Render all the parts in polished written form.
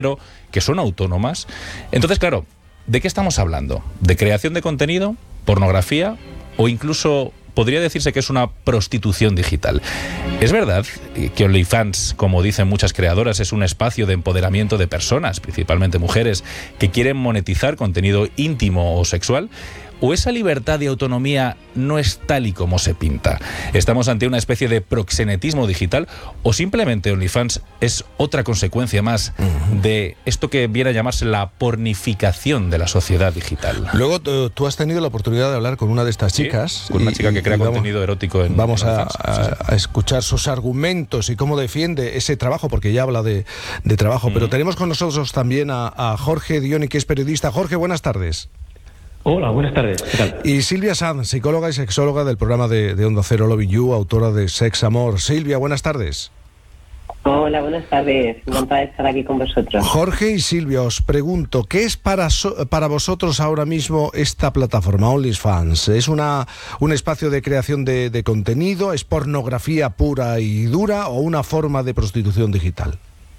que son autónomas. Entonces, claro, ¿de qué estamos hablando? ¿De creación de contenido, pornografía o incluso podría decirse que es una prostitución digital? Es verdad que OnlyFans, como dicen muchas creadoras, es un espacio de empoderamiento de personas, principalmente mujeres, que quieren monetizar contenido íntimo o sexual. ¿O esa libertad y autonomía no es tal y como se pinta? ¿Estamos ante una especie de proxenetismo digital o simplemente OnlyFans es otra consecuencia más de esto que viene a llamarse la pornificación de la sociedad digital? Luego tú has tenido la oportunidad de hablar con una de estas chicas. Con una chica que crea contenido erótico en Vamos a OnlyFans. escuchar sus argumentos y cómo defiende ese trabajo, porque ya habla de trabajo. Pero tenemos con nosotros también a Jorge Dioni, que es periodista. Jorge, buenas tardes. Hola, buenas tardes. ¿Qué tal? Y Silvia Sanz, psicóloga y sexóloga del programa de Onda Cero Loving You, autora de Sex Amor. Silvia, buenas tardes. Hola, buenas tardes. Encantada de estar aquí con vosotros. Jorge y Silvia, os pregunto, ¿qué es para vosotros ahora mismo esta plataforma OnlyFans? ¿Es un espacio de creación de contenido? ¿Es pornografía pura y dura o una forma de prostitución digital?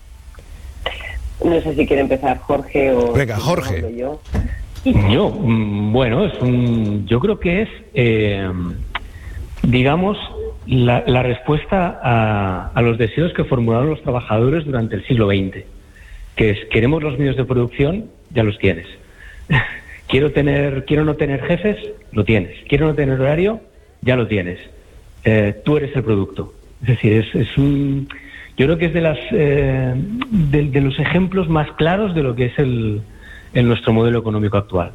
No sé si quiere empezar Jorge o... Venga, Jorge. Yo creo que es, digamos, la respuesta a los deseos que formularon los trabajadores durante el siglo XX, que es: queremos los medios de producción, ya los tienes. Quiero no tener jefes, lo tienes. Quiero no tener horario, ya lo tienes. Tú eres el producto. Es decir, yo creo que es de los ejemplos más claros de lo que es en nuestro modelo económico actual.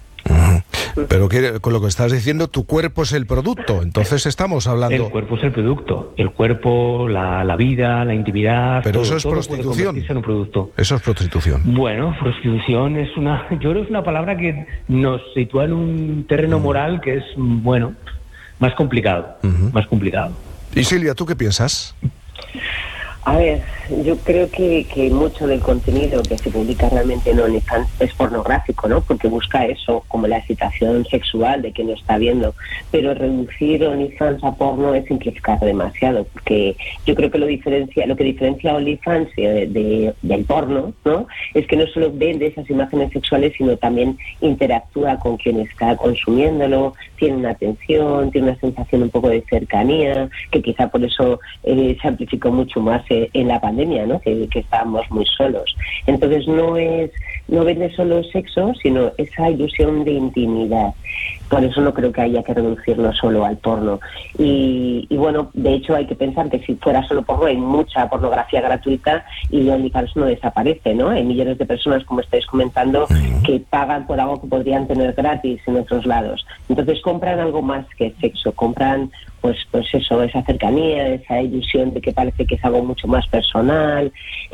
Pero con lo que estás diciendo, tu cuerpo es el producto, entonces estamos hablando... El cuerpo es el producto, el cuerpo, la vida, la intimidad... Pero todo, eso es prostitución. En un producto. Eso es prostitución. Bueno, prostitución yo creo que es una palabra que nos sitúa en un terreno moral que es, más complicado, más complicado. Y Silvia, ¿tú qué piensas? A ver, yo creo que mucho del contenido que se publica realmente en OnlyFans es pornográfico, ¿no? Porque busca eso, como la excitación sexual de quien lo está viendo. Pero reducir OnlyFans a porno es simplificar demasiado, porque yo creo que lo que diferencia a OnlyFans del porno, ¿no? Es que no solo vende esas imágenes sexuales, sino también interactúa con quien está consumiéndolo, tiene una atención, tiene una sensación un poco de cercanía, que quizá por eso se amplificó mucho más en la pandemia, ¿no? Que estábamos muy solos. Entonces no vende solo sexo, sino esa ilusión de intimidad. Por eso no creo que haya que reducirlo solo al porno. Y bueno, de hecho hay que pensar que si fuera solo porno, hay mucha pornografía gratuita y OnlyFans no desaparece, ¿no? Hay millones de personas, como estáis comentando, que pagan por algo que podrían tener gratis en otros lados. Entonces compran algo más que sexo, compran pues eso, esa cercanía, esa ilusión de que parece que es algo mucho más personal.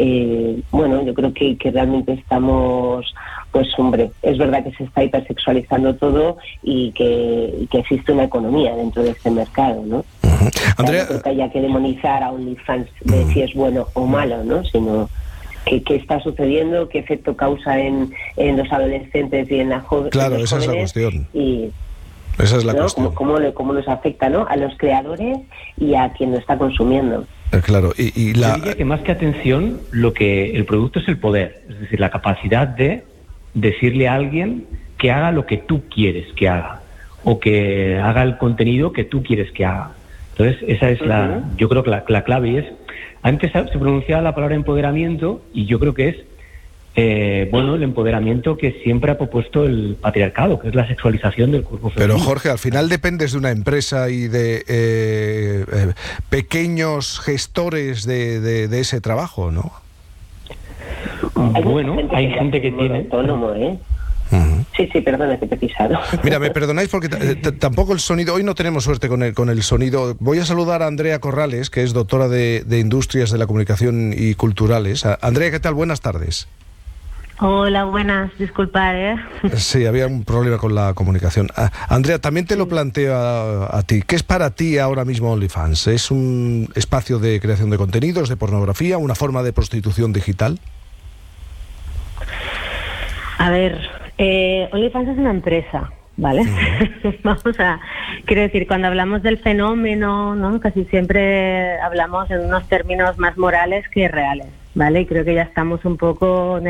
Yo creo que realmente estamos, es verdad que se está hipersexualizando todo y que existe una economía dentro de este mercado, ¿no? Andrea, no creo que haya que demonizar a OnlyFans de si es bueno o malo, ¿no? Sino qué está sucediendo, qué efecto causa en los adolescentes y en la claro, en los esa jóvenes, es la cuestión. Esa es la cuestión. ¿Cómo nos afecta, ¿no? A los creadores y a quien lo está consumiendo. Claro, Yo diría que más que atención, el producto es el poder, es decir, la capacidad de decirle a alguien que haga lo que tú quieres que haga, o que haga el contenido que tú quieres que haga. Entonces, esa es yo creo que la clave, y es, antes se pronunciaba la palabra empoderamiento, y yo creo que es el empoderamiento que siempre ha propuesto el patriarcado, que es la sexualización del cuerpo femenino. Pero Jorge, al final dependes de una empresa y de pequeños gestores de ese trabajo, ¿no? Hay gente que tiene... autónomo, ¿eh? Sí, perdona que te he pisado. Mira, me perdonáis porque tampoco el sonido, hoy no tenemos suerte con el sonido. Voy a saludar a Andrea Corrales, que es doctora de Industrias de la Comunicación y Culturales. Andrea, ¿qué tal? Buenas tardes. Hola, buenas, disculpad, ¿eh? Sí, había un problema con la comunicación. Andrea, también te lo planteo a ti. ¿Qué es para ti ahora mismo OnlyFans? ¿Es un espacio de creación de contenidos, de pornografía, una forma de prostitución digital? A ver, OnlyFans es una empresa, ¿vale? Quiero decir, cuando hablamos del fenómeno, ¿no? Casi siempre hablamos en unos términos más morales que reales, ¿vale? Y creo que ya estamos un poco